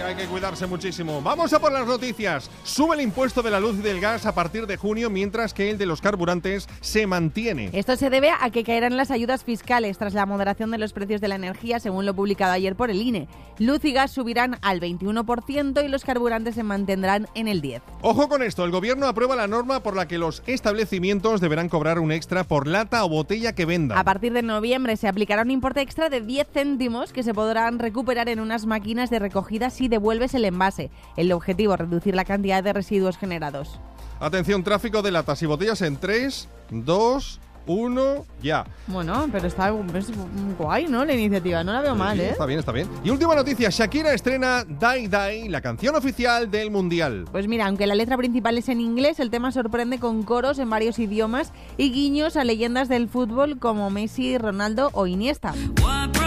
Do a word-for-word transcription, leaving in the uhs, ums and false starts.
hay que cuidarse muchísimo. Vamos a por las noticias. Sube el impuesto de la luz y del gas a partir de junio, mientras que el de los carburantes se mantiene. Esto se debe a que caerán las ayudas fiscales tras la moderación de los precios de la energía, según lo publicado ayer por el I N E. Luz y gas subirán al veintiuno por ciento y los carburantes se mantendrán en el diez por ciento. Ojo con esto, el gobierno aprueba la norma por la que los establecimientos deberán cobrar un extra por lata o botella que vendan. A partir de noviembre se aplicará un importe extra de diez céntimos que se podrán recuperar en unas máquinas de recogida si devuelves el envase. El objetivo es reducir la cantidad de residuos generados. Atención, tráfico de latas y botellas en tres, dos, uno, ya. Bueno, pero está es guay, ¿no? La iniciativa, no la veo Sí, mal, ¿eh? Está bien, está bien. Y última noticia, Shakira estrena Die Die, la canción oficial del Mundial. Pues mira, aunque la letra principal es en inglés, el tema sorprende con coros en varios idiomas y guiños a leyendas del fútbol como Messi, Ronaldo o Iniesta.